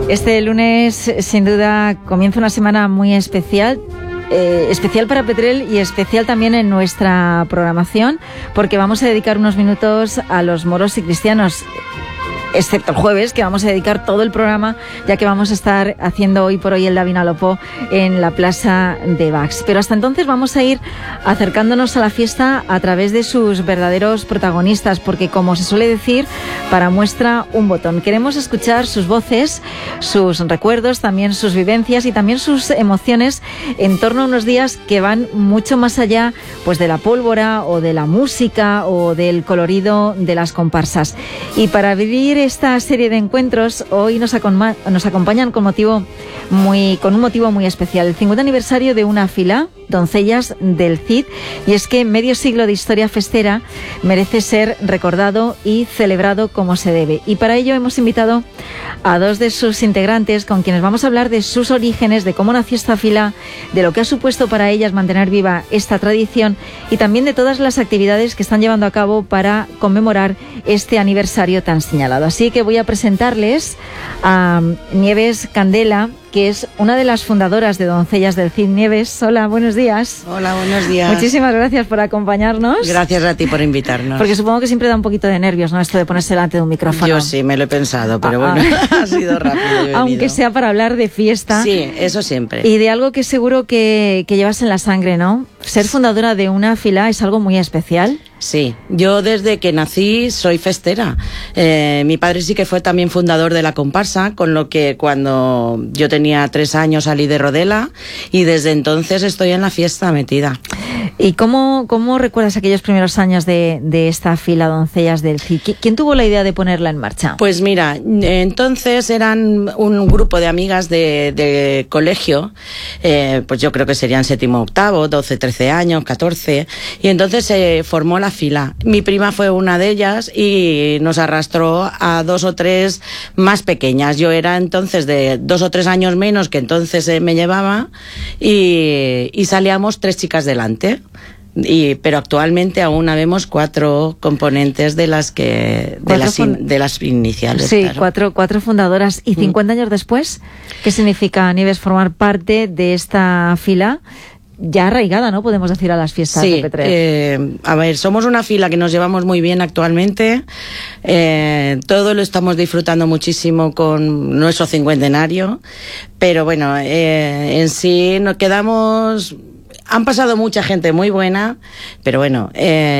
Este lunes, sin duda, comienza una semana muy especial. Especial para Petrel y especial también en nuestra programación, porque vamos a dedicar unos minutos a los moros y cristianos, excepto el jueves, que vamos a dedicar todo el programa, ya que vamos a estar haciendo hoy por hoy el Davinalopó en la plaza de Baix. Pero hasta entonces vamos a ir acercándonos a la fiesta a través de sus verdaderos protagonistas, porque, como se suele decir, para muestra un botón. Queremos escuchar sus voces, sus recuerdos, también sus vivencias y también sus emociones en torno a unos días que van mucho más allá, pues, de la pólvora o de la música o del colorido de las comparsas. Y para vivir esta serie de encuentros, hoy nos acompañan con un motivo muy especial, el 50 aniversario de una fila, Doncellas del Cid, y es que medio siglo de historia festera merece ser recordado y celebrado como se debe. Y para ello hemos invitado a dos de sus integrantes, con quienes vamos a hablar de sus orígenes, de cómo nació esta fila, de lo que ha supuesto para ellas mantener viva esta tradición y también de todas las actividades que están llevando a cabo para conmemorar este aniversario tan señalado. Así que voy a presentarles a Nieves Candela, que es una de las fundadoras de Doncellas del Cid. Nieves, hola, buenos días. Hola, buenos días. Muchísimas gracias por acompañarnos. Gracias a ti por invitarnos. Porque supongo que siempre da un poquito de nervios, ¿no?, esto de ponerse delante de un micrófono. Yo sí, me lo he pensado, pero bueno, ha sido rápido. Aunque sea para hablar de fiesta. Sí, eso siempre. Y de algo que seguro que llevas en la sangre, ¿no? Ser fundadora de una fila es algo muy especial. Sí, yo desde que nací soy festera. Mi padre sí que fue también fundador de la comparsa, con lo que cuando yo tenía 3 años salí de Rodela y desde entonces estoy en la fiesta metida. ¿Y cómo recuerdas aquellos primeros años de esta fila Doncellas del Cid? ¿Quién tuvo la idea de ponerla en marcha? Pues mira, entonces eran un grupo de amigas de colegio, pues yo creo que serían 7º, 8º, 12, 13 años, 14, y entonces se formó la fila. Mi prima fue una de ellas y nos arrastró a 2 o 3 más pequeñas. Yo era entonces de 2 o 3 años menos que entonces me llevaba y salíamos 3 chicas delante. Pero actualmente aún habemos 4 componentes de las iniciales. Sí, claro. 4 fundadoras. ¿Y 50 años después? ¿Qué significa, Nieves, formar parte de esta fila ya arraigada, ¿no?, podemos decir, a las fiestas de Petrel? A ver, somos una fila que nos llevamos muy bien actualmente. Todo lo estamos disfrutando muchísimo con nuestro cincuentenario. Pero bueno, en sí nos quedamos... Han pasado mucha gente muy buena, pero bueno,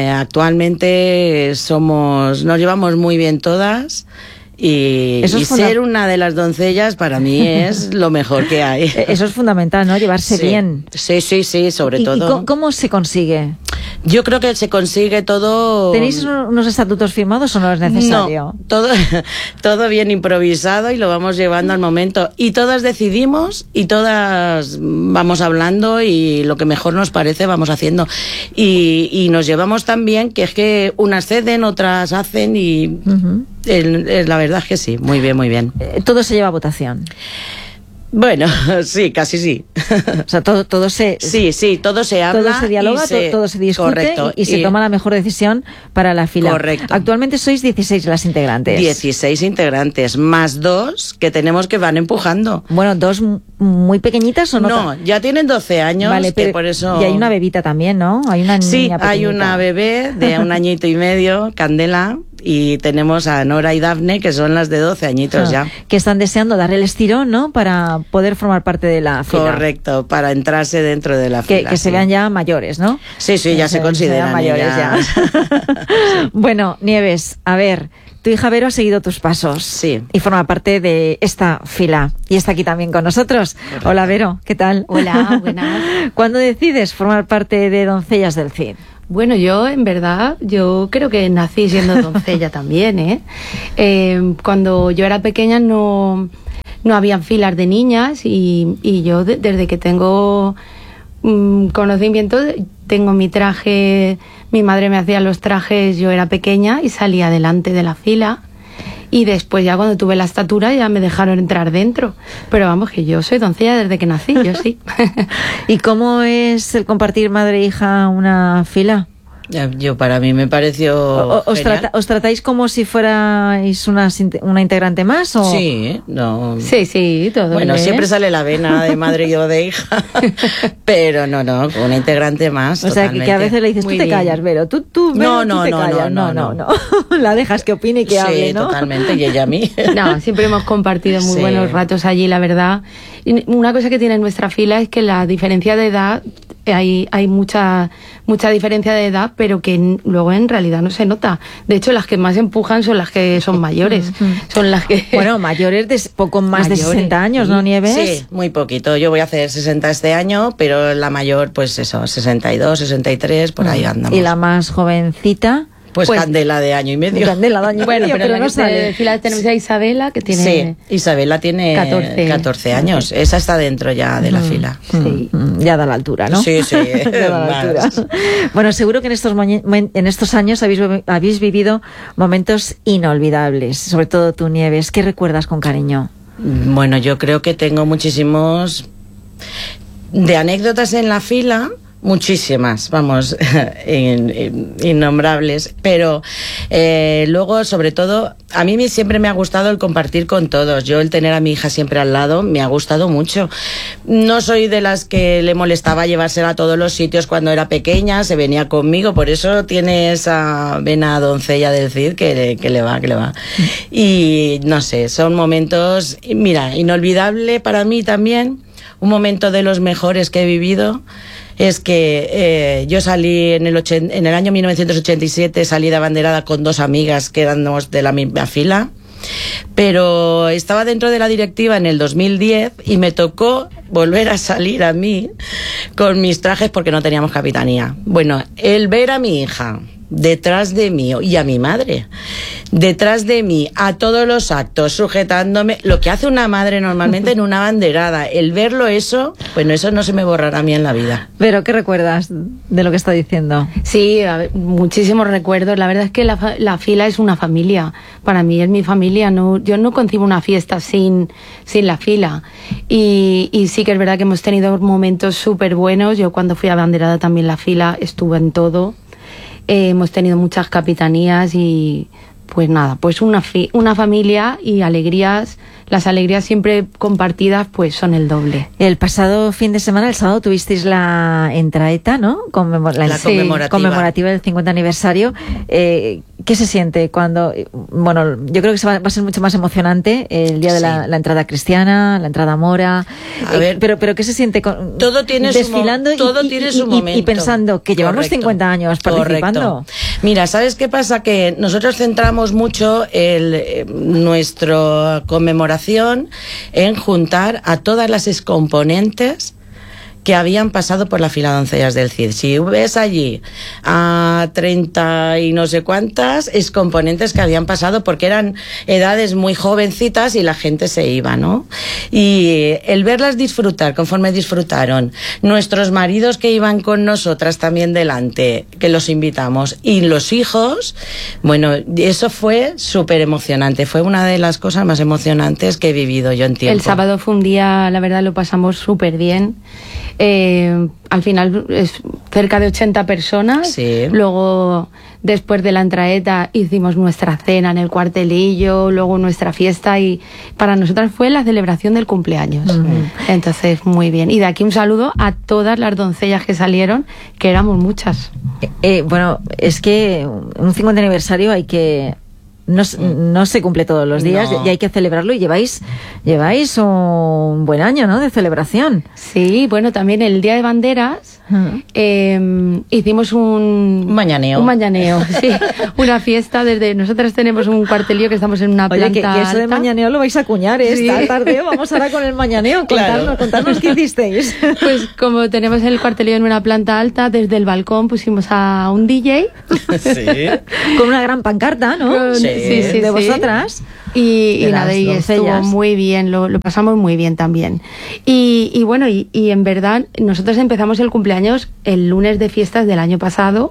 actualmente nos llevamos muy bien todas. Y ser una de las doncellas para mí es lo mejor que hay. Eso es fundamental, ¿no?, llevarse bien. Sí, sobre todo. ¿Y cómo se consigue? Yo creo que se consigue todo... ¿Tenéis unos estatutos firmados o no es necesario? No, todo bien improvisado y lo vamos llevando al momento. Y todas decidimos y todas vamos hablando y lo que mejor nos parece vamos haciendo. Y nos llevamos tan bien que es que unas ceden, otras hacen y... La verdad es que sí, muy bien, muy bien. ¿Todo se lleva a votación? Bueno, sí, casi sí. O sea, todo se... Sí, todo se habla. Todo se dialoga, todo se discute. Correcto, y se toma la mejor decisión para la fila. Correcto. Actualmente sois 16 las integrantes. 16 integrantes, más 2 que tenemos que van empujando. Bueno, 2 muy pequeñitas o no. No, ya tienen 12 años, vale, pero por eso... Y hay una bebita también, ¿no? Hay una niña pequeñita. Hay una bebé de 1 añito y medio, Candela, y tenemos a Nora y Dafne, que son las de 12 añitos ya. Que están deseando darle el estirón, ¿no?, para poder formar parte de la fila. Correcto, para entrarse dentro de la fila. Que se vean ya mayores, ¿no? Sí, ya se consideran mayores ya. Sí. Bueno, Nieves, a ver, tu hija Vero ha seguido tus pasos. Sí. Y forma parte de esta fila. Y está aquí también con nosotros. Correcto. Hola, Vero, ¿qué tal? Hola, buenas. ¿Cuándo decides formar parte de Doncellas del Cid? Bueno, yo en verdad, yo creo que nací siendo doncella también, ¿eh? Cuando yo era pequeña no habían filas de niñas y yo desde que tengo conocimiento, tengo mi traje, mi madre me hacía los trajes, yo era pequeña y salía delante de la fila. Y después ya cuando tuve la estatura ya me dejaron entrar dentro. Pero vamos, que yo soy doncella desde que nací, yo sí. ¿Y cómo es el compartir madre e hija una fila? Para mí me pareció ¿Os tratáis como si fuerais una integrante más? ¿O? Sí, no. Sí, todo. Bueno, bien. siempre sale la vena de madre y yo de hija, pero no, una integrante más. O sea, que a veces le dices, muy tú te bien. callas, Vero, tú Vero, tú te callas. No. La dejas que opine y que hable, ¿no? Sí, totalmente, y ella a mí. No, siempre hemos compartido muy buenos ratos allí, la verdad. Y una cosa que tiene nuestra fila es que la diferencia de edad, hay mucha diferencia de edad, pero que luego en realidad no se nota. De hecho, las que más empujan son las que son mayores. Son las que... Bueno, mayores de poco más de 60 años, ¿no, Nieves? Sí, muy poquito. Yo voy a hacer 60 este año, pero la mayor, pues eso, 62, 63, por ahí andamos. ¿Y la más jovencita? Pues Candela de año y medio. Candela de año y medio, pero no sale. Fila tenemos a Isabela, que tiene... Sí, Isabela tiene 14 años. Esa está dentro ya de la fila. Sí. Ya da la altura, ¿no? Sí. Ya da la altura. Bueno, seguro que en estos años habéis vivido momentos inolvidables, sobre todo tú, Nieves. ¿Qué recuerdas con cariño? Bueno, yo creo que tengo muchísimos de anécdotas en la fila. Muchísimas, vamos, innombrables, pero luego, sobre todo, a mí siempre me ha gustado el compartir con todos. Yo el tener a mi hija siempre al lado me ha gustado mucho. No soy de las que le molestaba llevársela a todos los sitios cuando era pequeña, se venía conmigo, por eso tiene esa vena doncella del Cid que le va. Y no sé, son momentos, mira, inolvidable para mí también, un momento de los mejores que he vivido. Es que yo salí en el año 1987, salí de abanderada con 2 amigas que éramos de la misma fila, pero estaba dentro de la directiva en el 2010 y me tocó volver a salir a mí con mis trajes porque no teníamos capitanía. Bueno, el ver a mi hija detrás de mí y a mi madre detrás de mí a todos los actos sujetándome, lo que hace una madre normalmente en una banderada, el verlo eso, bueno, eso no se me borrará a mí en la vida. Pero ¿qué recuerdas de lo que está diciendo? Sí, muchísimos recuerdos. La verdad es que la fila es una familia. Para mí es mi familia. Yo no concibo una fiesta sin la fila. Y sí que es verdad que hemos tenido momentos súper buenos. Yo cuando fui a banderada también la fila estuve en todo. Hemos tenido muchas capitanías y pues nada, pues una familia y alegrías. Las alegrías siempre compartidas pues son el doble. El pasado fin de semana, el sábado, tuvisteis la entraeta, ¿no? La conmemorativa del 50 aniversario. ¿Qué se siente cuando...? Bueno, yo creo que va a ser mucho más emocionante el día de la entrada cristiana, la entrada mora. A ver, pero ¿qué se siente todo tiene desfilando tiene su momento. Y pensando que llevamos 50 años participando? Correcto. Mira, ¿sabes qué pasa? Que nosotros centramos mucho nuestra conmemoración en juntar a todas las excomponentes que habían pasado por la fila de doncellas del Cid. Si ves allí a 30 y no sé cuántas excomponentes que habían pasado, porque eran edades muy jovencitas y la gente se iba, ¿no? Y el verlas disfrutar conforme disfrutaron, nuestros maridos que iban con nosotras también delante, que los invitamos, y los hijos, bueno, eso fue súper emocionante. Fue una de las cosas más emocionantes que he vivido yo en tiempo. El sábado fue un día, la verdad, lo pasamos súper bien. Al final es cerca de 80 personas. Sí. Luego, después de la entraeta, hicimos nuestra cena en el cuartelillo, luego nuestra fiesta, y para nosotras fue la celebración del cumpleaños. Entonces, muy bien. Y de aquí un saludo a todas las doncellas que salieron, que éramos muchas. Bueno, es que un 50 aniversario hay que... No se cumple todos los días y hay que celebrarlo, y lleváis un buen año, ¿no?, de celebración. Sí, bueno, también el Día de Banderas hicimos un mañaneo. Un mañaneo, sí, una fiesta. Nosotras tenemos un cuartelillo que estamos en una planta que eso de alta. Mañaneo lo vais a acuñar esta tarde. Vamos ahora con el mañaneo. Contarnos qué hicisteis. Pues como tenemos el cuartelillo en una planta alta, desde el balcón pusimos a un DJ. Sí. Con una gran pancarta, ¿no? Sí, de vosotras. Y nada, y estuvo muy bien, lo pasamos muy bien también. Y bueno, y en verdad, nosotros empezamos el cumpleaños el lunes de fiestas del año pasado,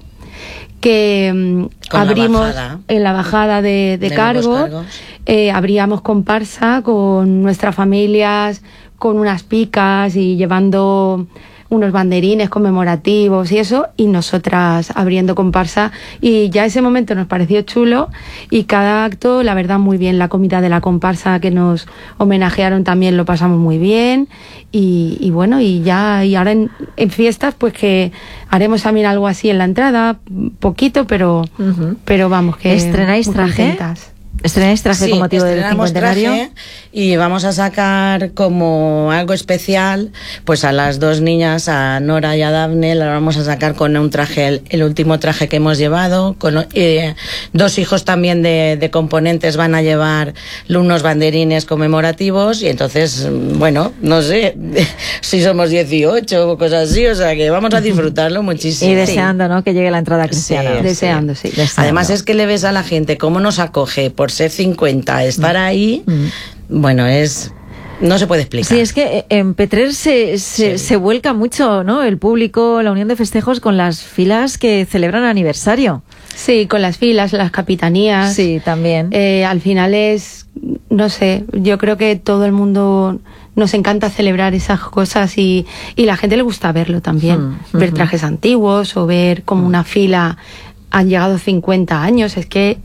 que abrimos en la bajada de cargo, abríamos comparsa con nuestras familias, con unas picas y llevando unos banderines conmemorativos y eso, y nosotras abriendo comparsa, y ya ese momento nos pareció chulo, y cada acto, la verdad, muy bien. La comida de la comparsa que nos homenajearon también lo pasamos muy bien, y bueno, y ahora en fiestas pues que haremos también algo así en la entrada, poquito, pero vamos, que ¿estrenáis traje? Contentas. ¿Estrenáis traje con motivo del cincuentenario? Traje, y vamos a sacar como algo especial pues a las dos niñas, a Nora y a Dafne, las vamos a sacar con un traje, el último traje que hemos llevado, con dos hijos también de componentes van a llevar unos banderines conmemorativos, y entonces, bueno, no sé si somos 18 o cosas así, o sea que vamos a disfrutarlo muchísimo. Y deseando, ¿no?, que llegue la entrada cristiana. Sí, deseando, sí. Deseando. Además es que le ves a la gente cómo nos acoge por ser 50, estar ahí, bueno, no se puede explicar. Sí, es que en Petrer se vuelca mucho, ¿no?, el público, la unión de festejos con las filas que celebran aniversario. Sí, con las filas, las capitanías. Sí, también. Al final es, no sé, yo creo que todo el mundo nos encanta celebrar esas cosas, y la gente le gusta verlo también. Ver trajes antiguos o ver como una fila. Han llegado 50 años, es que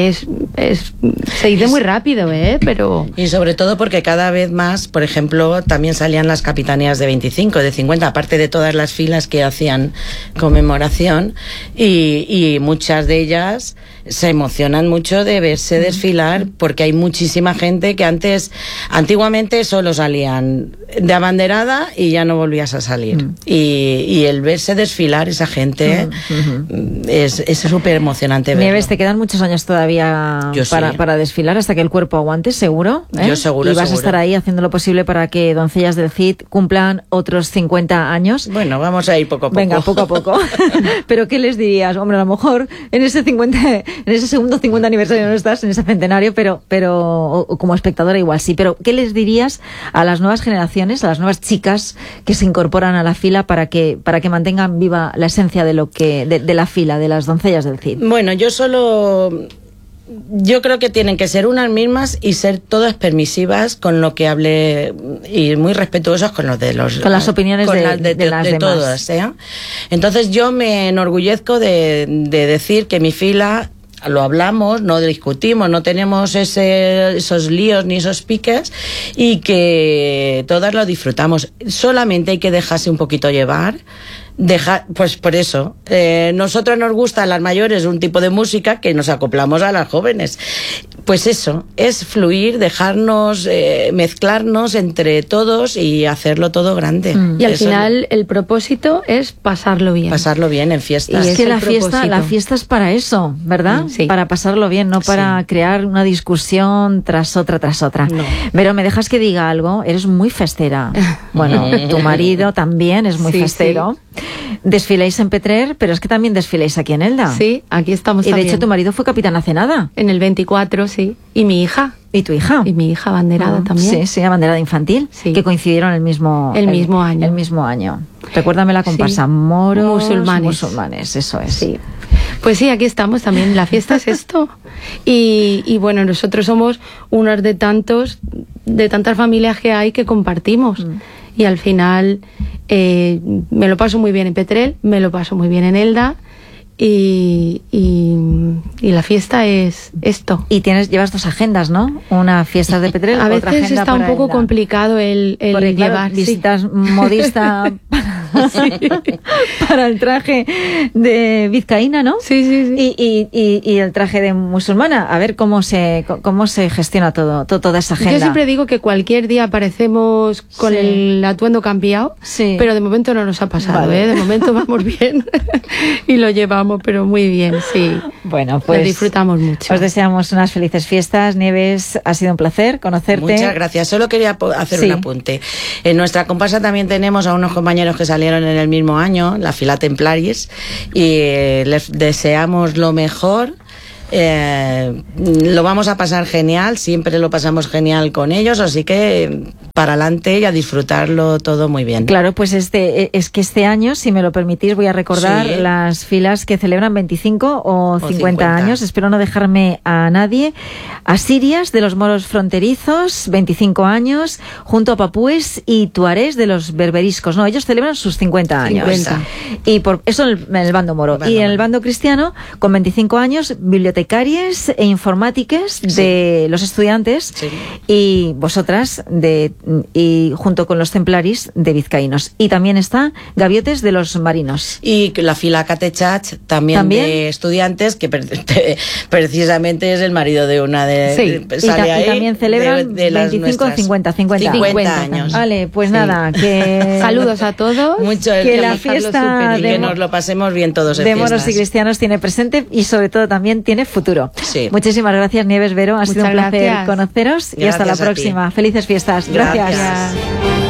se dice muy rápido, pero... Y sobre todo porque cada vez más, por ejemplo, también salían las capitanías de 25, de 50, aparte de todas las filas que hacían conmemoración, y muchas de ellas se emocionan mucho de verse desfilar, porque hay muchísima gente que antiguamente solo salían de abanderada y ya no volvías a salir. Y el verse desfilar esa gente es súper emocionante verlo. Nieves, te quedan muchos años todavía para desfilar, hasta que el cuerpo aguante, seguro. Yo seguro. Y vas a estar ahí haciendo lo posible para que Doncellas del Cid cumplan otros 50 años. Bueno, vamos a ir poco a poco. Venga, poco a poco. Pero ¿qué les dirías? Hombre, a lo mejor en ese segundo 50 aniversario no estás, en ese centenario, pero o como espectadora igual sí. Pero ¿qué les dirías a las nuevas generaciones, a las nuevas chicas que se incorporan a la fila para que mantengan viva la esencia de la fila, de las Doncellas del Cid? Bueno, yo creo que tienen que ser unas mismas y ser todas permisivas con lo que hable, y muy respetuosas con los con las opiniones de las demás. Todas, ¿eh? Entonces yo me enorgullezco de decir que mi fila lo hablamos, no discutimos, no tenemos esos líos ni esos piques, y que todas lo disfrutamos. Solamente hay que dejarse un poquito llevar. Pues por eso, nosotros nos gusta a las mayores un tipo de música que nos acoplamos a las jóvenes. Pues eso, es fluir, dejarnos, mezclarnos entre todos y hacerlo todo grande. Y al final el propósito es pasarlo bien. Pasarlo bien en fiestas. Y es que la fiesta es para eso, ¿verdad? Sí. Para pasarlo bien, no para crear una discusión tras otra. No. Pero me dejas que diga algo, eres muy festera. Bueno, tu marido también es muy festero. Sí. Desfiláis en Petrer, pero es que también desfiláis aquí en Elda. Sí, aquí estamos y también. De hecho tu marido fue capitán hace nada. En el 24, sí. Y mi hija. ¿Y tu hija? Y mi hija abanderada también. Sí, abanderada infantil. Sí. Que coincidieron el mismo año. El mismo año. Recuérdame la comparsa. Moros, musulmanes, eso es. Sí. Pues sí, aquí estamos también. La fiesta es esto. Y bueno, nosotros somos unos de tantas familias que hay que compartimos. Y al final me lo paso muy bien en Petrel, me lo paso muy bien en Elda, y la fiesta es esto. Y llevas dos agendas, ¿no? Una fiesta de Petrel, a otra veces agenda está un poco Elda. Complicado el porque, llevar. Claro, visitas modista para el traje de vizcaína, ¿no? Sí. Y el traje de musulmana. A ver cómo se gestiona toda esa agenda. Yo siempre digo que cualquier día aparecemos con el atuendo cambiado, pero de momento no nos ha pasado, vale. De momento vamos bien y lo llevamos, pero muy bien, sí. Bueno, pues lo disfrutamos mucho. Os deseamos unas felices fiestas. Nieves, ha sido un placer conocerte. Muchas gracias. Solo quería hacer un apunte. En nuestra comparsa también tenemos a unos compañeros que salieron en el mismo año, la fila Templaris, y les deseamos lo mejor. Lo vamos a pasar genial, siempre lo pasamos genial con ellos, así que para adelante y a disfrutarlo todo muy bien. Claro, pues es que este año, si me lo permitís, voy a recordar las filas que celebran 25 o 50 años. Espero no dejarme a nadie. Asirias de los moros fronterizos, 25 años, junto a papúes y tuarés de los berberiscos. No, ellos celebran sus 50 años. 50. Y por eso en el bando moro. Y en el bando cristiano, con 25 años, bibliotecarias e informátiques de los estudiantes y vosotras y junto con los templaris de vizcaínos. Y también está Gaviotes de los marinos. Y la fila Catechach también de estudiantes, que precisamente es el marido de una de... y también celebran de 25 50 años. Vale, pues nada, que... Saludos a todos. Mucho que la fiesta y que nos lo pasemos bien todos en de fiestas. moros y cristianos tiene presente y sobre todo también tiene futuro. Sí. Muchísimas gracias, Nieves, Vero. Ha sido un placer conoceros y hasta la próxima. Felices fiestas. Gracias.